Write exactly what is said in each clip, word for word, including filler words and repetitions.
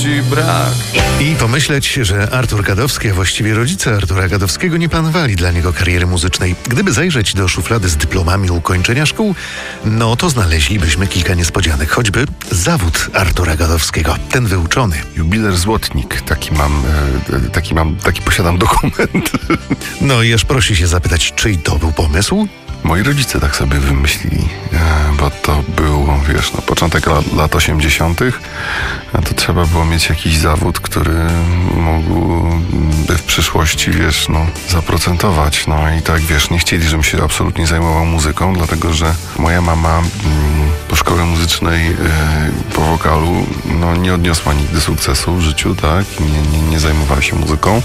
ci brak. I pomyśleć, że Artur Gadowski, a właściwie rodzice Artura Gadowskiego nie planowali dla niego kariery muzycznej. Gdyby zajrzeć do szuflady z dyplomami ukończenia szkół, no to znaleźlibyśmy kilka niespodzianek. Choćby zawód Artura Gadowskiego, ten wyuczony. Jubiler złotnik, taki mam, e, taki mam, taki posiadam dokument. No i aż prosi się zapytać, czyj to był pomysł? Moi rodzice tak sobie wymyślili, bo to był, wiesz, no, początek lat, lat osiemdziesiątych, a to trzeba było mieć jakiś zawód, który mógłby w przyszłości, wiesz, no, zaprocentować. No i tak, wiesz, nie chcieli, żebym się absolutnie zajmował muzyką, dlatego że moja mama po szkole muzycznej, po wokalu, no, nie odniosła nigdy sukcesu w życiu, tak? Nie, nie, nie zajmowała się muzyką.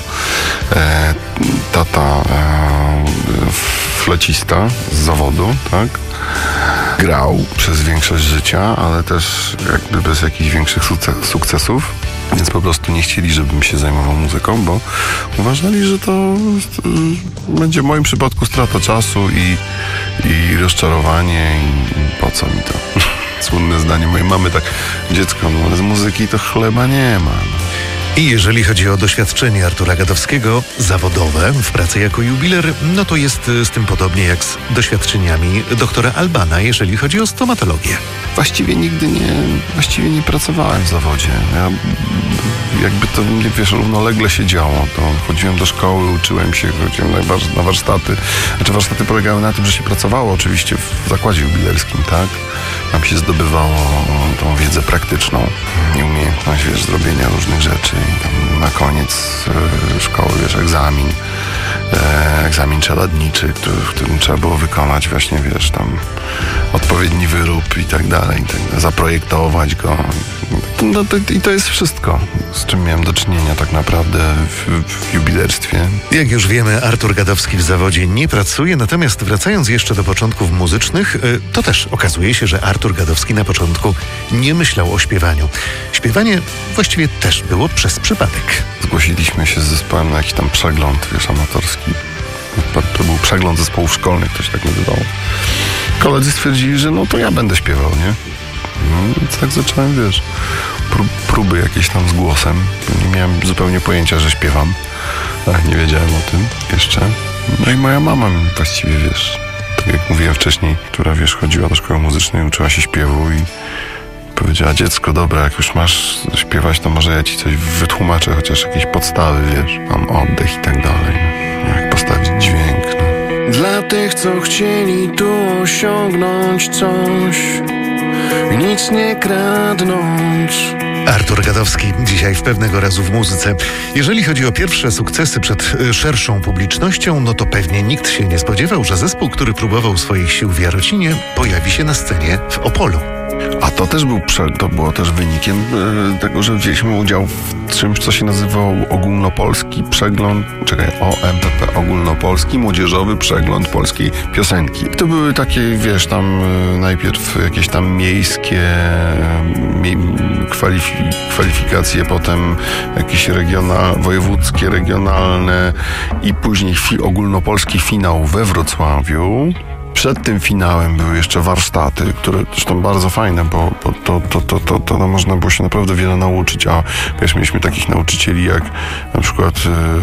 Tata flecista z zawodu, tak? Grał przez większość życia, ale też jakby bez jakichś większych sukcesów, więc po prostu nie chcieli, żebym się zajmował muzyką, bo uważali, że to będzie w moim przypadku strata czasu i, i rozczarowanie i po co mi to? Słynne zdanie mojej mamy, tak, dziecko, no z muzyki to chleba nie ma. No. I jeżeli chodzi o doświadczenie Artura Gadowskiego zawodowe w pracy jako jubiler, no to jest z tym podobnie jak z doświadczeniami doktora Albana, jeżeli chodzi o stomatologię. Właściwie nigdy nie, właściwie nie pracowałem w zawodzie. Ja, jakby to, wiesz, równolegle się działo. To chodziłem do szkoły, uczyłem się, chodziłem na, warsz- na warsztaty. Znaczy warsztaty polegały na tym, że się pracowało oczywiście w zakładzie jubilerskim, tak? Tam się zdobywało tą wiedzę praktyczną i umiejętność, wiesz, zrobienia różnych rzeczy. I tam na koniec e, szkoły, wiesz, egzamin. E, egzamin czeladniczy, który, w którym trzeba było wykonać właśnie, wiesz, tam odpowiedni wyrób i tak dalej, i tak dalej, zaprojektować go. No to, i to jest wszystko, z czym miałem do czynienia tak naprawdę w, w jubilerstwie. Jak już wiemy, Artur Gadowski w zawodzie nie pracuje, natomiast wracając jeszcze do początków muzycznych, to też okazuje się, że Artur Gadowski na początku nie myślał o śpiewaniu. Śpiewanie właściwie też było przez przypadek. Zgłosiliśmy się z zespołem na jakiś tam przegląd, wiesz, amatorski. To był przegląd zespołów szkolnych, to się tak nazywało. Koledzy stwierdzili, że no to ja będę śpiewał, nie? No, więc tak zacząłem, wiesz, prób, próby jakieś tam z głosem. Nie miałem zupełnie pojęcia, że śpiewam. Ach, nie wiedziałem o tym jeszcze. No i moja mama właściwie, wiesz, tak jak mówiłem wcześniej, która, wiesz, chodziła do szkoły muzycznej, uczyła się śpiewu i powiedziała, dziecko, dobra, jak już masz śpiewać, to może ja ci coś wytłumaczę, chociaż jakieś podstawy, wiesz, mam oddech i tak dalej. No, jak postawić dźwięk, no. Dla tych, co chcieli tu osiągnąć coś, nic nie kradnąc. Artur Gadowski dzisiaj w Pewnego razu w muzyce. Jeżeli chodzi o pierwsze sukcesy przed szerszą publicznością, no to pewnie nikt się nie spodziewał, że zespół, który próbował swoich sił w Jarocinie, pojawi się na scenie w Opolu. A to też był, to było też wynikiem e, tego, że wzięliśmy udział w czymś, co się nazywał Ogólnopolski Przegląd, czekaj, O M P P, Ogólnopolski Młodzieżowy Przegląd Polskiej Piosenki. To były takie, wiesz, tam e, najpierw jakieś tam miejskie e, mie, kwalifik, kwalifikacje, potem jakieś regional, wojewódzkie, regionalne i później fi, ogólnopolski finał we Wrocławiu. Przed tym finałem były jeszcze warsztaty, które zresztą bardzo fajne, bo, bo to, to, to, to, to no, można było się naprawdę wiele nauczyć, a wiesz, mieliśmy takich nauczycieli jak na przykład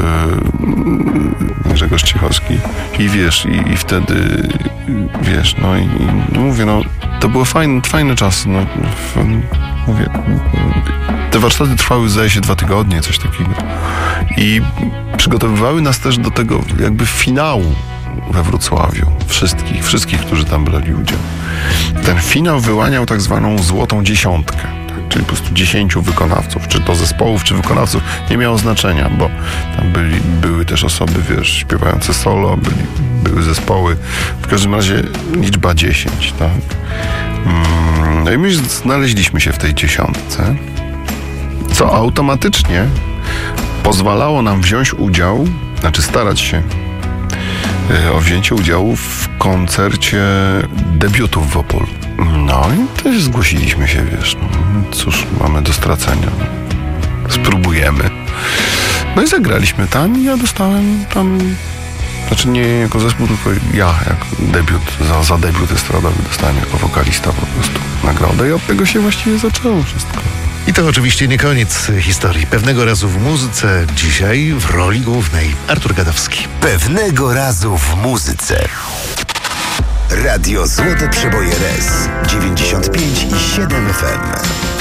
yy, Grzegorz Ciechowski i wiesz, i, i wtedy wiesz, no i, i no mówię, no to były fajne, fajne czasy, no w, mówię, te warsztaty trwały, zdaje się, dwa tygodnie, coś takiego i przygotowywały nas też do tego jakby finału we Wrocławiu. Wszystkich, wszystkich, którzy tam brali udział. Ten finał wyłaniał tak zwaną złotą dziesiątkę, tak? Czyli po prostu dziesięciu wykonawców, czy to zespołów, czy wykonawców, nie miało znaczenia, bo tam byli, były też osoby, wiesz, śpiewające solo, byli, były zespoły. W każdym razie liczba dziesięć, tak? No i my znaleźliśmy się w tej dziesiątce, co automatycznie pozwalało nam wziąć udział, znaczy starać się o wzięcie udziału w koncercie debiutów w Opolu. No i też zgłosiliśmy się, wiesz, no, cóż mamy do stracenia. Spróbujemy. No i zagraliśmy tam i ja dostałem tam, znaczy nie jako zespół, tylko ja jak debiut, za, za debiut estradowy dostałem jako wokalista po prostu nagrodę i od tego się właściwie zaczęło wszystko. I to oczywiście nie koniec historii. Pewnego razu w muzyce, dzisiaj w roli głównej Artur Gadowski. Pewnego razu w muzyce. Radio Złote Przeboje R E S dziewięćdziesiąt pięć i siedem F M.